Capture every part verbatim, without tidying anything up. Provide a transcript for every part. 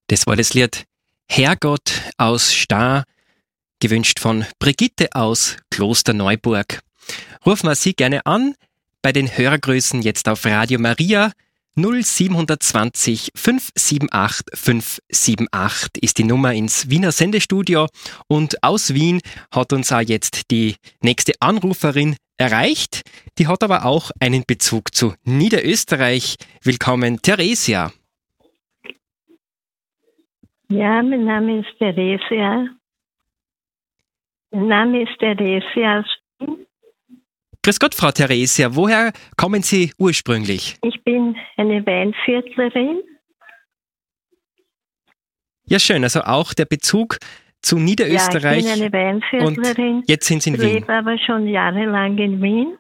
Das war das Lied Herrgott aus Steyr, gewünscht von Brigitte aus Klosterneuburg. Rufen wir Sie gerne an bei den Hörergrößen jetzt auf Radio Maria. null sieben zwei null fünf sieben acht fünf sieben acht ist die Nummer ins Wiener Sendestudio. Und aus Wien hat uns auch jetzt die nächste Anruferin erreicht. Die hat aber auch einen Bezug zu Niederösterreich. Willkommen, Theresia. Ja, mein Name ist Theresia. Mein Name ist Theresia. Grüß Gott, Frau Theresia. Woher kommen Sie ursprünglich? Ich bin eine Weinviertlerin. Ja, schön. Also auch der Bezug zu Niederösterreich. Ja, ich bin eine Weinviertlerin. Und jetzt sind Sie in ich Wien. lebe aber schon jahrelang in Wien.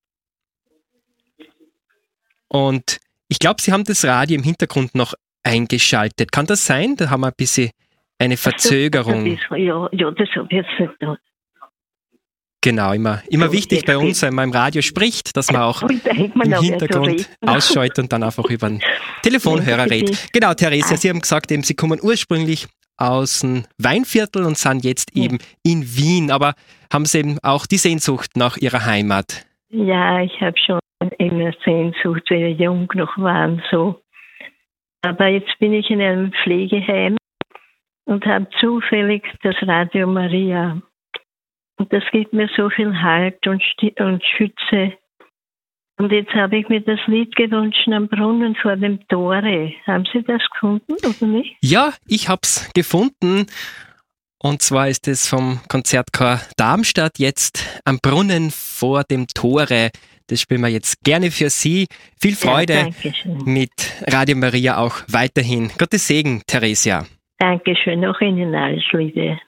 Und ich glaube, Sie haben das Radio im Hintergrund noch eingeschaltet. Kann das sein? Da haben wir ein bisschen eine Verzögerung. Ja, ja, das habe ich jetzt nicht gedacht. Genau, immer, immer so, wichtig bei uns, wenn man im Radio spricht, dass man auch man im Hintergrund ausschaltet und dann einfach über den Telefonhörer redet. Genau, Theresia, Sie haben gesagt, eben, Sie kommen ursprünglich aus dem Weinviertel und sind jetzt ja. eben in Wien. Aber haben Sie eben auch die Sehnsucht nach Ihrer Heimat? Ja, ich habe schon immer Sehnsucht, wenn wir jung noch waren, so. Aber jetzt bin ich in einem Pflegeheim und habe zufällig das Radio Maria. Und das gibt mir so viel Halt und, St- und Schütze. Und jetzt habe ich mir das Lied gewünscht am Brunnen vor dem Tore. Haben Sie das gefunden oder nicht? Ja, ich habe es gefunden. Und zwar ist es vom Konzertchor Darmstadt jetzt am Brunnen vor dem Tore. Das spielen wir jetzt gerne für Sie. Viel Freude ja, mit Radio Maria auch weiterhin. Gottes Segen, Theresia. Dankeschön, auch Ihnen alles Liebe.